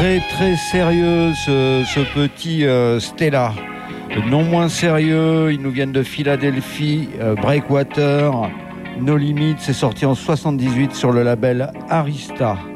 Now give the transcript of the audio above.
très très sérieux ce petit Stella. Non moins sérieux, ils nous viennent de Philadelphie, Breakwater, No Limit, c'est sorti en 78 sur le label Arista.